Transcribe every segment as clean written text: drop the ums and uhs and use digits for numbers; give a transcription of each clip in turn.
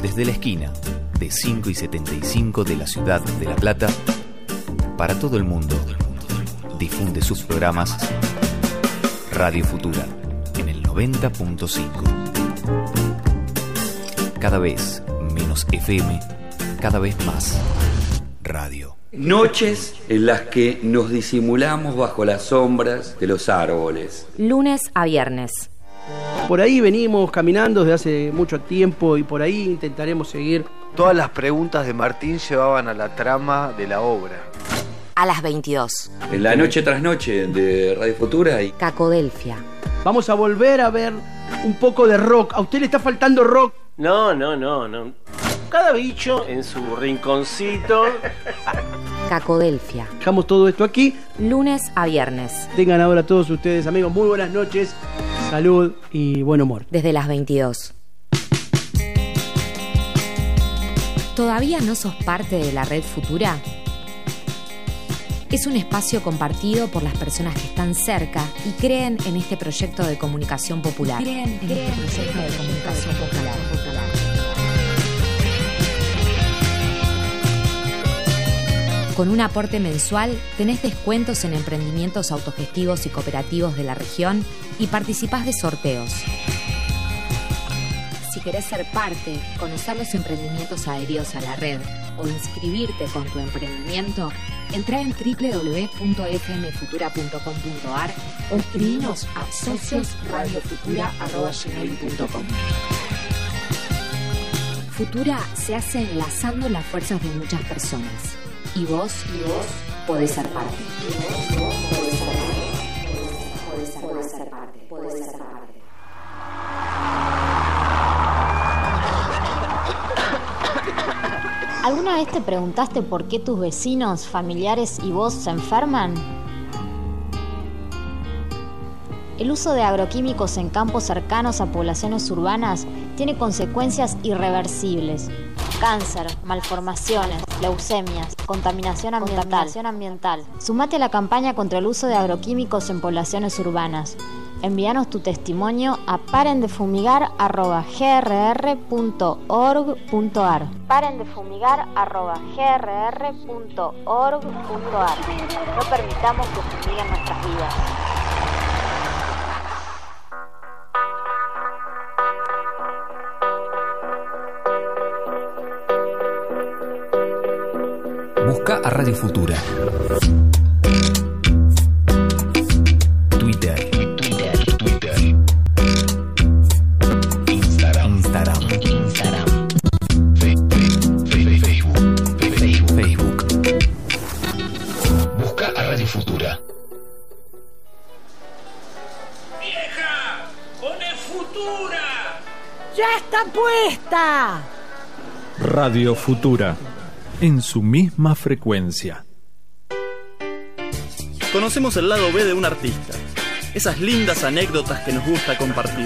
Desde la esquina de 5 y 75 de la ciudad de La Plata, para todo el mundo, difunde sus programas Radio Futura en el 90.5. Cada vez menos FM, cada vez más radio. Noches en las que nos disimulamos bajo las sombras de los árboles. Lunes a viernes. Por ahí venimos caminando desde hace mucho tiempo y por ahí intentaremos seguir. Todas las preguntas de Martín llevaban a la trama de la obra. A las 22. En la noche tras noche de Radio Futura y Cacodelfia. Vamos a volver a ver un poco de rock. ¿A usted le está faltando rock? No. Cada bicho en su rinconcito. Cacodelfia. Dejamos todo esto aquí. Lunes a viernes. Tengan ahora todos ustedes, amigos, muy buenas noches. Salud y buen humor. Desde las 22. ¿Todavía no sos parte de la Red Futura? Es un espacio compartido por las personas que están cerca y creen en este proyecto de comunicación popular. Con un aporte mensual tenés descuentos en emprendimientos autogestivos y cooperativos de la región y participás de sorteos. Si querés ser parte, conocer los emprendimientos adheridos a la red o inscribirte con tu emprendimiento, entrá en www.fmfutura.com.ar o escribinos a sociosradiofutura@gmail.com. Futura se hace enlazando las fuerzas de muchas personas. Y vos podés ser parte. Podés ser parte. ¿Alguna vez te preguntaste por qué tus vecinos, familiares y vos se enferman? El uso de agroquímicos en campos cercanos a poblaciones urbanas tiene consecuencias irreversibles. Cáncer, malformaciones, leucemias, contaminación ambiental. Sumate a la campaña contra el uso de agroquímicos en poblaciones urbanas. Envíanos tu testimonio a parendefumigar@grr.org.ar. parendefumigar@grr.org.ar. No permitamos que fumiguen nuestras vidas. Busca a Radio Futura. Twitter. Instagram. Facebook. Busca a Radio Futura. ¡Vieja! ¡Pone Futura! ¡Ya está puesta! Radio Futura, en su misma frecuencia. Conocemos el lado B de un artista, esas lindas anécdotas que nos gusta compartir.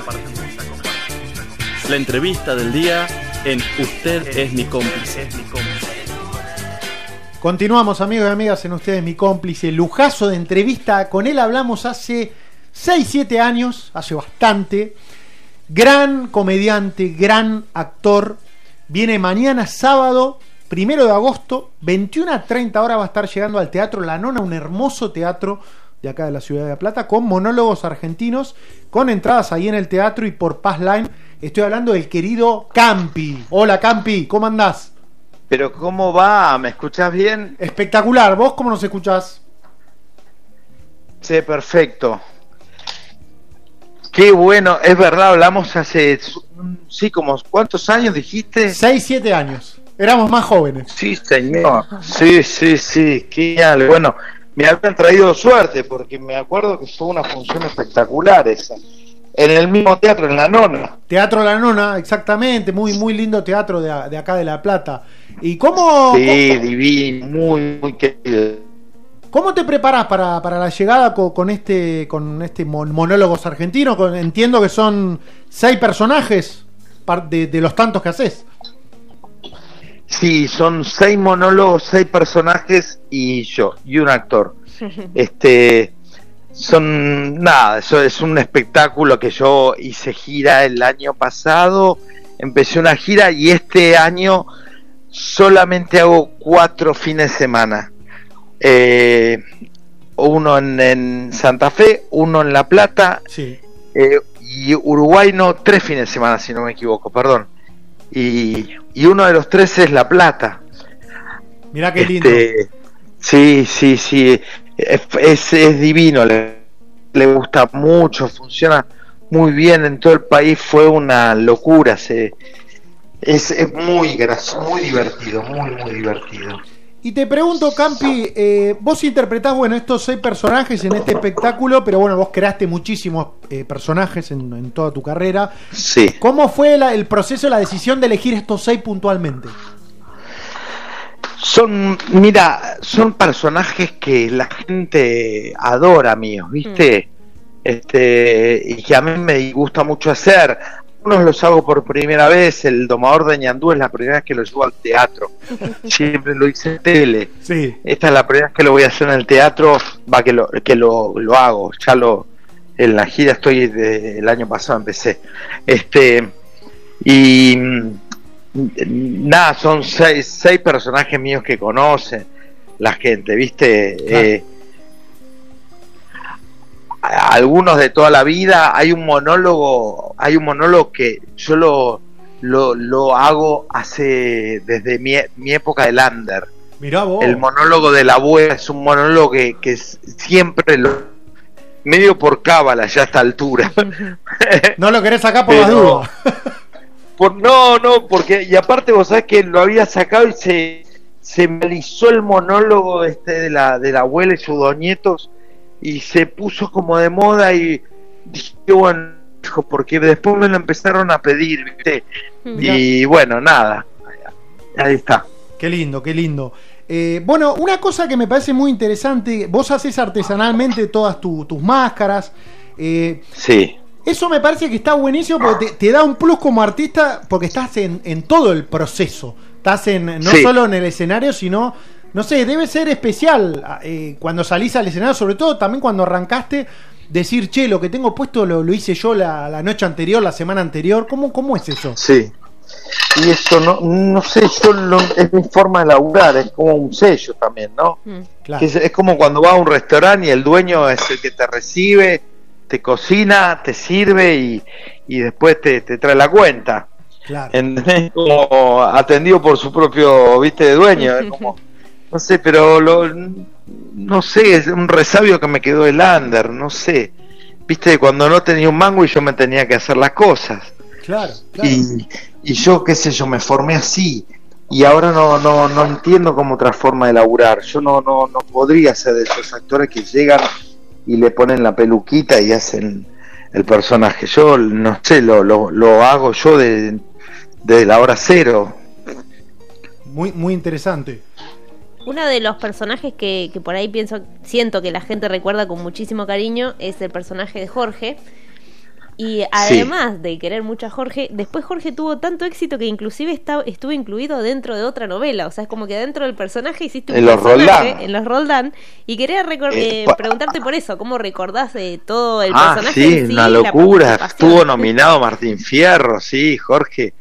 La entrevista del día en Usted es mi cómplice. Continuamos, amigos y amigas, en Usted es mi cómplice. Lujazo de entrevista. Con él hablamos hace 6-7 años, hace bastante. Gran comediante, gran actor. Viene mañana sábado 1 de agosto, 21 a 30 horas, va a estar llegando al Teatro La Nona, un hermoso teatro de acá de la ciudad de La Plata, con monólogos argentinos, con entradas ahí en el teatro y por Passline. Estoy hablando del querido Campi. Hola, Campi, ¿cómo andás? Pero ¿cómo va? ¿Me escuchás bien? Espectacular. ¿Vos cómo nos escuchás? Sí, perfecto. Qué bueno, es verdad, hablamos hace, sí, como, ¿cuántos años dijiste? 6-7 años. Éramos más jóvenes. Sí, señor. Sí. Genial. Bueno, me habían traído suerte porque me acuerdo que fue una función espectacular esa. En el mismo teatro, en La Nona. Teatro La Nona, exactamente. Muy lindo teatro de acá de La Plata. ¿Y cómo? Sí, divino, muy querido. ¿Cómo te preparás para la llegada con este monólogos argentinos? Entiendo que son 6 personajes de los tantos que haces. Sí, son 6 monólogos, 6 personajes y yo, y un actor. Eso es un espectáculo que yo hice gira el año pasado empecé una gira y este año solamente hago 4 fines de semana. Uno en Santa Fe, uno en La Plata, sí. Y Uruguay 3 fines de semana, si no me equivoco, perdón. Y uno de los 3 es La Plata. Mirá qué lindo. Sí, es divino, le gusta mucho, funciona muy bien en todo el país, fue una locura, es muy gracioso, muy divertido, muy divertido. Y te pregunto, Campi, vos interpretás, estos 6 personajes en este espectáculo, pero vos creaste muchísimos personajes en toda tu carrera. Sí. ¿Cómo fue el proceso, la decisión de elegir estos 6 puntualmente? Son personajes que la gente adora míos, ¿viste? Y que a mí me gusta mucho hacer. Unos los hago por primera vez. El domador de Ñandú es la primera vez que lo llevo al teatro. Siempre lo hice en tele. Sí. Esta es la primera vez que lo voy a hacer en el teatro. Que lo hago. En la gira estoy el año pasado empecé. Y nada, son 6 personajes míos que conocen la gente, ¿viste? Claro. Algunos de toda la vida. Hay un monólogo que yo lo hago desde mi época de Lander. Mirá vos. El monólogo de la abuela es un monólogo que siempre medio por cábala ya a esta altura. No lo querés sacar por las dudas. No, porque, y aparte vos sabés que lo había sacado y se me alisó el monólogo de la abuela y sus 2 nietos, y se puso como de moda, y dije, bueno, porque después me lo empezaron a pedir, ¿viste? Y bueno, nada, ahí está. Qué lindo. Una cosa que me parece muy interesante, vos haces artesanalmente todas tus máscaras. Sí. Eso me parece que está buenísimo porque te da un plus como artista, porque estás en todo el proceso. Estás no solo en el escenario, sino, no sé, debe ser especial cuando salís al escenario, sobre todo también cuando arrancaste, decir, che, lo que tengo puesto lo hice yo la noche anterior, la semana anterior. ¿Cómo es eso? Sí. Y eso no sé, es mi forma de laburar, es como un sello también, ¿no? Claro. Es como cuando vas a un restaurante y el dueño es el que te recibe, te cocina, te sirve y después te trae la cuenta. Claro. Como atendido por su propio, ¿viste? Dueño. Es como, no sé, pero no sé, es un resabio que me quedó el Lander, no sé. ¿Viste? Cuando no tenía un mango y yo me tenía que hacer las cosas. Claro. Y yo, qué sé yo, me formé así. Y ahora no entiendo como otra forma de laburar. Yo no podría ser de esos actores que llegan y le ponen la peluquita y hacen el personaje. Yo no sé, lo hago yo de la hora cero. Muy interesante. Uno de los personajes que por ahí siento que la gente recuerda con muchísimo cariño es el personaje de Jorge. Y además de querer mucho a Jorge, después Jorge tuvo tanto éxito que inclusive estuvo incluido dentro de otra novela. O sea, es como que dentro del personaje hiciste un personaje en los Roldán. Y quería preguntarte por eso, ¿cómo recordás todo el personaje? Sí, una locura. Estuvo nominado Martín Fierro, sí, Jorge.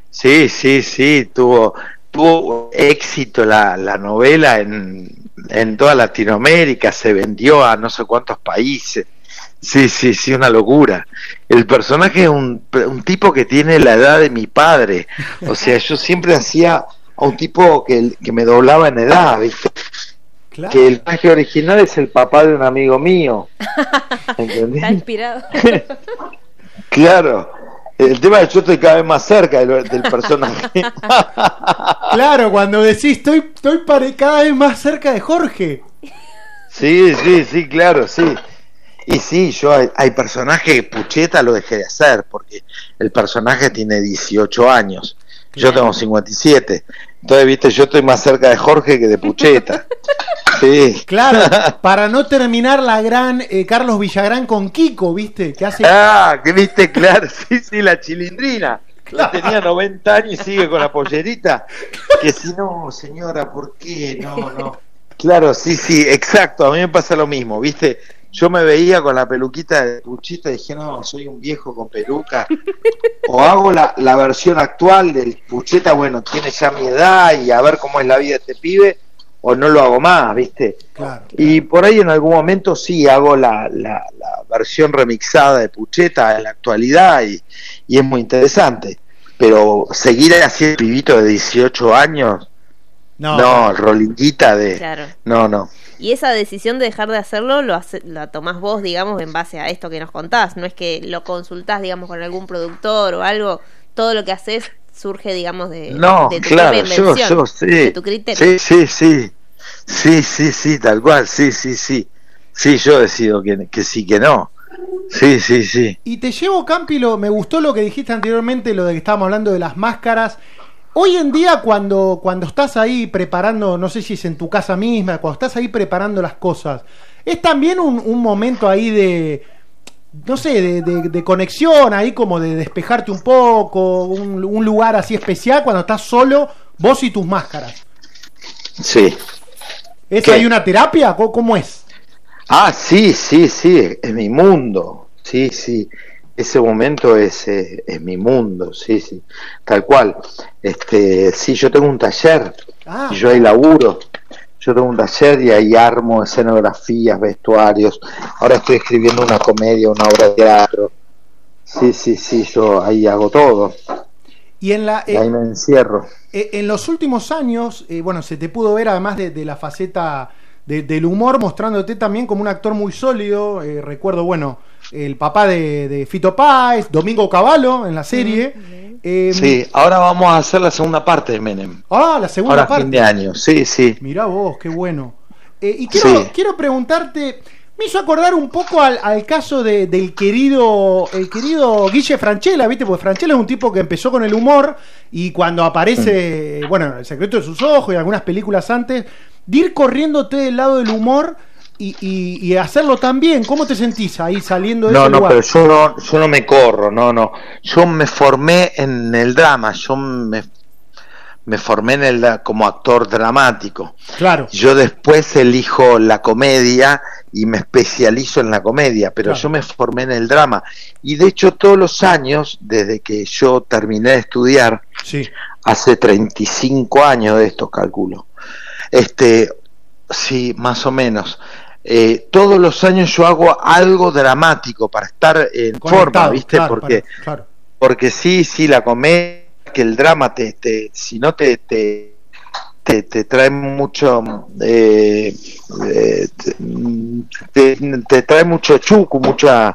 Sí, tuvo éxito la novela en toda Latinoamérica, se vendió a no sé cuántos países. Sí, una locura. El personaje es un tipo que tiene la edad de mi padre. O sea, yo siempre hacía a un tipo que me doblaba en edad, ¿viste? Claro. Que el personaje original es el papá de un amigo mío. ¿Entendés? Está inspirado. Claro. El tema es que yo estoy cada vez más cerca del personaje. Claro, cuando decís estoy cada vez más cerca de Jorge. Sí, claro, sí. Y sí, hay personajes que Pucheta lo dejé de hacer porque el personaje tiene 18 años. Yo tengo 57. Entonces, viste, yo estoy más cerca de Jorge que de Pucheta. Sí. Claro, para no terminar la gran Carlos Villagrán con Kiko, viste, que hace. Que viste, claro, sí, la chilindrina. Claro. Tenía 90 años y sigue con la pollerita. Que si no, señora, ¿por qué? No. Claro, sí, exacto. A mí me pasa lo mismo, viste. yo me veía con la peluquita de Pucheta y dije, no, soy un viejo con peluca. O hago la versión actual del Pucheta, bueno, tiene ya mi edad y a ver cómo es la vida de este pibe, o no lo hago más, ¿viste? Claro. Y por ahí en algún momento sí hago la versión remixada de Pucheta en la actualidad y es muy interesante. Pero seguir así el pibito de 18 años, no, el rolinguita de... Claro. No. Y esa decisión de dejar de hacerlo la tomás vos, digamos, en base a esto que nos contás. No es que lo consultás, digamos, con algún productor o algo. Todo lo que haces surge, digamos, de tu propia invención, yo sí, de tu criterio. Sí, tal cual, sí, yo decido que sí, que no. Sí. Y te llevo, Campilo, me gustó lo que dijiste anteriormente, lo de que estábamos hablando de las máscaras. Hoy en día, cuando estás ahí preparando, no sé si es en tu casa misma, cuando estás ahí preparando las cosas, es también un momento ahí de, no sé, de conexión, ahí como de despejarte un poco, un lugar así especial cuando estás solo, vos y tus máscaras. Sí. ¿Es ahí una terapia? ¿Cómo es? Sí, es mi mundo, sí. Ese momento es mi mundo, sí, tal cual. Sí, yo tengo un taller y yo ahí laburo. Yo tengo un taller y ahí armo escenografías, vestuarios. Ahora estoy escribiendo una comedia, una obra de teatro. Sí, yo ahí hago todo. Y ahí me encierro. En los últimos años, bueno, se te pudo ver además de la faceta del humor, mostrándote también como un actor muy sólido. Recuerdo, bueno, el papá de Fito Páez, Domingo Cavallo en la serie. Sí, ahora vamos a hacer la segunda parte de Menem. La segunda parte. Fin de año, sí. Mirá vos, qué bueno. Y quiero preguntarte, me hizo acordar un poco al caso del querido Guille Francella, ¿viste? Porque Francella es un tipo que empezó con el humor y cuando aparece, bueno, El secreto de sus ojos y algunas películas antes, de ir corriéndote del lado del humor y hacerlo tan bien. ¿Cómo te sentís ahí saliendo de ese lugar? Pero yo no me corro, no. Yo me formé en el drama, yo me formé como actor dramático. Claro. Yo después elijo la comedia y me especializo en la comedia, pero yo me formé en el drama. Y de hecho todos los años, desde que yo terminé de estudiar, hace 35 años de esto calculo, sí, más o menos, todos los años yo hago algo dramático para estar en forma, ¿viste? Porque sí, la comedia, que el drama si no te trae mucho, te trae mucho chucu, mucha,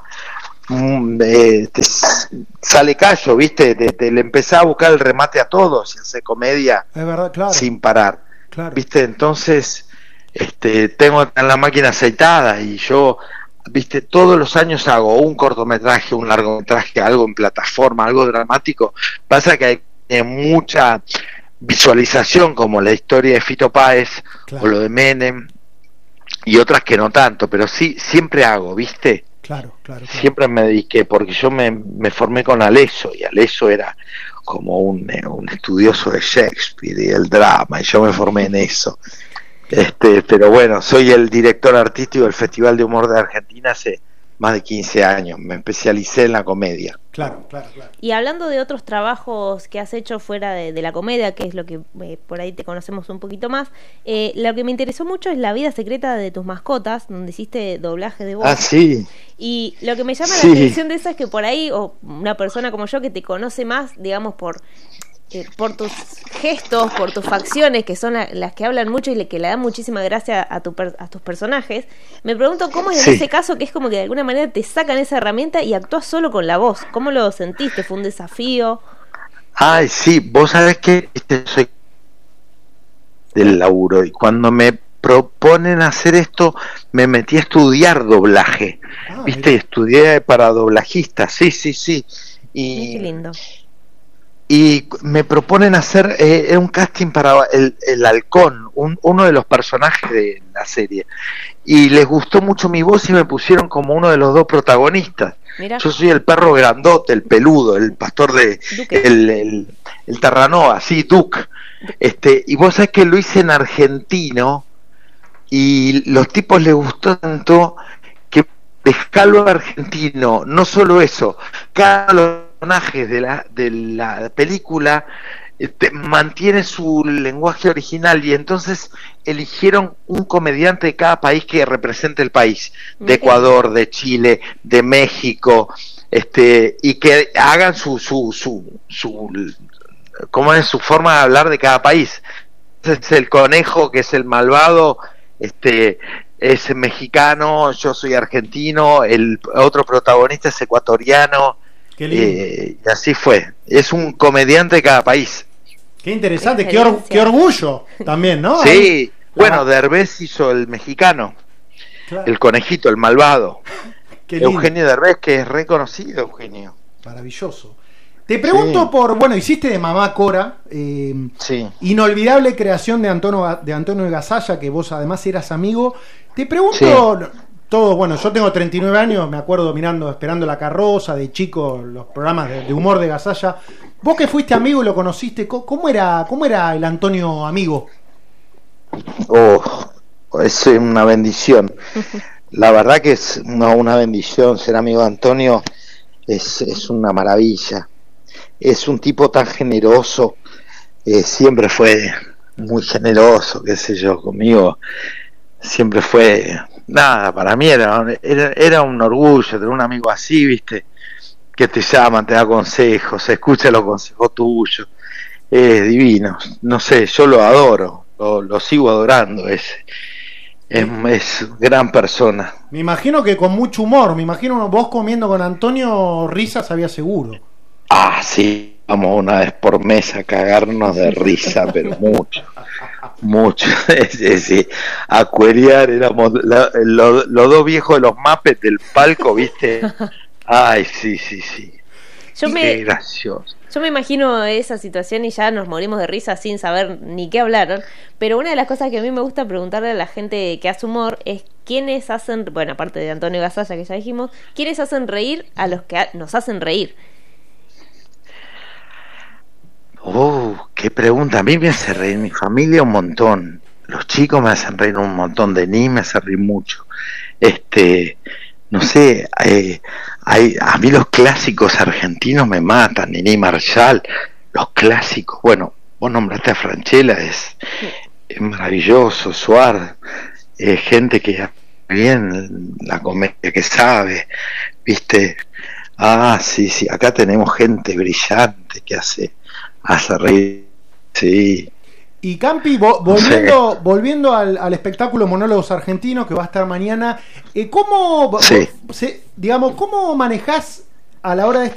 te sale callo, ¿viste? Le empezás a buscar el remate a todos y hacer comedia, es verdad, claro, sin parar, ¿viste? Entonces tengo la máquina aceitada y yo, ¿viste? Todos los años hago un cortometraje, un largometraje, algo en plataforma, algo dramático. Pasa que hay mucha visualización, como la historia de Fito Páez o lo de Menem, y otras que no tanto, pero sí, siempre hago, ¿viste? Claro. Siempre me dediqué, porque yo me formé con Alesso, y Alesso era como un estudioso de Shakespeare y el drama, y yo me formé en eso. Pero bueno, soy el director artístico del Festival de Humor de Argentina hace más de 15 años, me especialicé en la comedia. Claro. Y hablando de otros trabajos que has hecho fuera de la comedia, que es lo que por ahí te conocemos un poquito más, lo que me interesó mucho es La vida secreta de tus mascotas, donde hiciste doblaje de voz. Sí. Y lo que me llama la atención de eso es que por ahí, o una persona como yo que te conoce más, digamos, por tus gestos, por tus facciones, que son las que hablan mucho y que le dan muchísima gracia a tus personajes, me pregunto cómo es en ese caso, que es como que de alguna manera te sacan esa herramienta y actúas solo con la voz. ¿Cómo lo sentiste? ¿Fue un desafío? Sí, vos sabés que soy del laburo, y cuando me proponen hacer esto me metí a estudiar doblaje, ¿viste? Estudié para doblajista, sí. Y qué lindo. Y me proponen hacer un casting para el halcón, uno de los personajes de la serie, y les gustó mucho mi voz y me pusieron como uno de los dos protagonistas. Mirá. Yo soy el perro grandote, el peludo, el pastor de el Terranova, sí, Duke. Y vos sabés que lo hice en argentino y los tipos les gustó tanto que pescalo argentino. No solo eso, cada personaje de la película mantiene su lenguaje original, y entonces eligieron un comediante de cada país que represente el país, de Ecuador, de Chile, de México, y que hagan cómo es su forma de hablar de cada país. Entonces el conejo, que es el malvado, es mexicano, yo soy argentino, el otro protagonista es ecuatoriano. Qué lindo. Y así fue. Es un comediante de cada país. Qué interesante, qué orgullo también, ¿no? Sí, ahí, bueno, Derbez hizo el mexicano, claro. El conejito, el malvado. Qué lindo. Eugenio Derbez, que es reconocido, Eugenio. Maravilloso. Te pregunto hiciste de Mamá Cora, sí. Inolvidable creación de Antonio Gasalla, que vos además eras amigo. Te pregunto, yo tengo 39 años, me acuerdo Esperando la Carroza, de chico, los programas de humor de Gasalla. Vos que fuiste amigo y lo conociste, ¿cómo era el Antonio amigo? Es una bendición. La verdad que es una bendición ser amigo de Antonio, es una maravilla. Es un tipo tan generoso, siempre fue muy generoso, qué sé yo, conmigo siempre fue, para mí era un orgullo tener un amigo así, viste, que te llama, te da consejos, escucha los consejos tuyos, es divino, no sé, yo lo adoro, lo sigo adorando, es gran persona. Me imagino que con mucho humor, vos comiendo con Antonio, risas había seguro. Sí, vamos una vez por mes a cagarnos de risa, pero mucho, sí. A cuerear, éramos los dos viejos de los Muppets del palco, ¿viste? Ay, sí. Qué gracioso. Yo me imagino esa situación y ya nos morimos de risa sin saber ni qué hablaron. Pero una de las cosas que a mí me gusta preguntarle a la gente que hace humor es quiénes hacen, bueno, aparte de Antonio Gasalla que ya dijimos, quiénes hacen reír a los que nos hacen reír. Qué pregunta. A mí me hace reír mi familia un montón. Los chicos me hacen reír un montón. Denis me hace reír mucho. No sé, a mí los clásicos argentinos me matan. Nini Marshall, los clásicos. Bueno, vos nombraste a Franchella, es maravilloso. Suárez, gente que bien la comedia, que sabe, ¿viste? Sí. Acá tenemos gente brillante que hace reír, sí. Y Campi, volviendo al espectáculo Monólogos Argentinos que va a estar mañana, ¿cómo manejás a la hora de